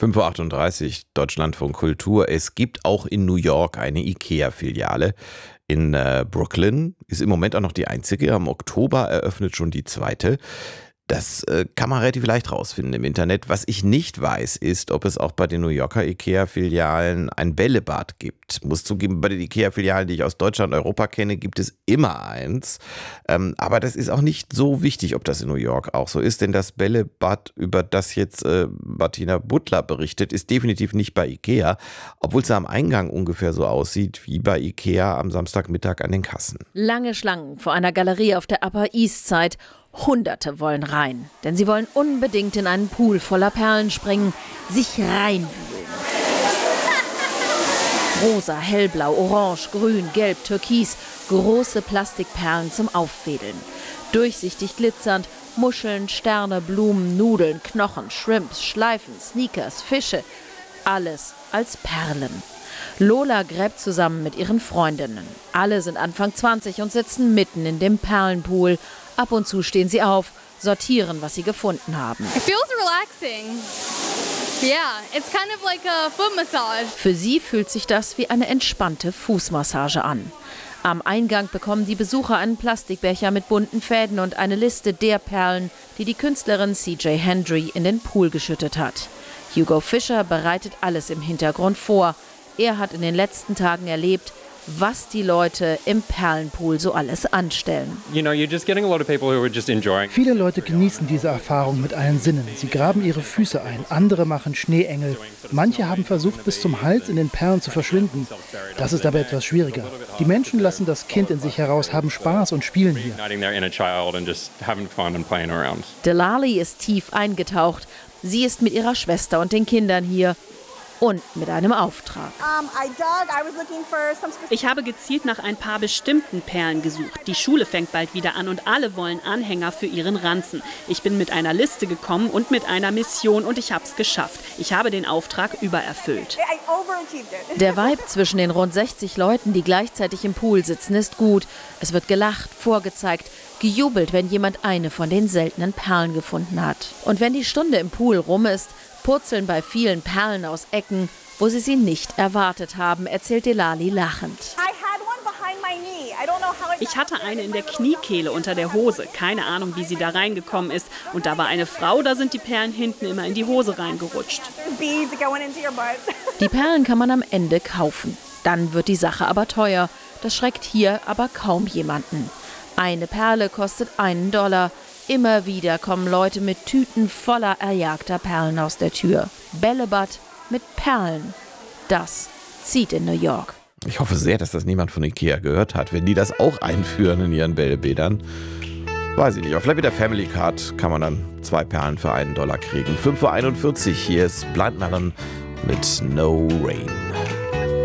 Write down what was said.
5:38 Uhr, Deutschlandfunk Kultur. Es gibt auch in New York eine IKEA-Filiale. In Brooklyn ist im Moment auch noch die einzige. Am Oktober eröffnet schon die zweite. Das kann man relativ leicht rausfinden im Internet. Was ich nicht weiß, ist, ob es auch bei den New Yorker IKEA-Filialen ein Bällebad gibt. Muss zugeben, bei den IKEA-Filialen, die ich aus Deutschland und Europa kenne, gibt es immer eins. Aber das ist auch nicht so wichtig, ob das in New York auch so ist. Denn das Bällebad, über das jetzt Martina Butler berichtet, ist definitiv nicht bei IKEA. Obwohl es am Eingang ungefähr so aussieht wie bei IKEA am Samstagmittag an den Kassen. Lange Schlangen vor einer Galerie auf der Upper East Side. Hunderte wollen rein, denn sie wollen unbedingt in einen Pool voller Perlen springen, sich reinwühlen. Rosa, hellblau, orange, grün, gelb, türkis, große Plastikperlen zum Aufwedeln. Durchsichtig glitzernd, Muscheln, Sterne, Blumen, Nudeln, Knochen, Shrimps, Schleifen, Sneakers, Fische. Alles als Perlen. Lola gräbt zusammen mit ihren Freundinnen. Alle sind Anfang 20 und sitzen mitten in dem Perlenpool. Ab und zu stehen sie auf, sortieren, was sie gefunden haben. It feels relaxing. Yeah, it's kind of like a foot massage. Für sie fühlt sich das wie eine entspannte Fußmassage an. Am Eingang bekommen die Besucher einen Plastikbecher mit bunten Fäden und eine Liste der Perlen, die die Künstlerin C.J. Hendry in den Pool geschüttet hat. Hugo Fischer bereitet alles im Hintergrund vor. Er hat in den letzten Tagen erlebt, was die Leute im Perlenpool so alles anstellen. Viele Leute genießen diese Erfahrung mit allen Sinnen. Sie graben ihre Füße ein, andere machen Schneeengel. Manche haben versucht, bis zum Hals in den Perlen zu verschwinden. Das ist aber etwas schwieriger. Die Menschen lassen das Kind in sich heraus, haben Spaß und spielen hier. Delali ist tief eingetaucht. Sie ist mit ihrer Schwester und den Kindern hier. Und mit einem Auftrag. Ich habe gezielt nach ein paar bestimmten Perlen gesucht. Die Schule fängt bald wieder an und alle wollen Anhänger für ihren Ranzen. Ich bin mit einer Liste gekommen und mit einer Mission und ich habe es geschafft. Ich habe den Auftrag übererfüllt. Der Vibe zwischen den rund 60 Leuten, die gleichzeitig im Pool sitzen, ist gut. Es wird gelacht, vorgezeigt, gejubelt, wenn jemand eine von den seltenen Perlen gefunden hat. Und wenn die Stunde im Pool rum ist, purzeln bei vielen Perlen aus Ecken, wo sie nicht erwartet haben, erzählt Delali lachend. Ich hatte eine in der Kniekehle unter der Hose. Keine Ahnung, wie sie da reingekommen ist. Und da war eine Frau, da sind die Perlen hinten immer in die Hose reingerutscht. Die Perlen kann man am Ende kaufen. Dann wird die Sache aber teuer. Das schreckt hier aber kaum jemanden. Eine Perle kostet $1. Immer wieder kommen Leute mit Tüten voller erjagter Perlen aus der Tür. Bällebad mit Perlen. Das zieht in New York. Ich hoffe sehr, dass das niemand von IKEA gehört hat. Wenn die das auch einführen in ihren Bällebädern, weiß ich nicht. Aber vielleicht mit der Family Card kann man dann 2 Perlen für $1 kriegen. 5:41 Uhr, hier ist Blind Melon mit No Rain.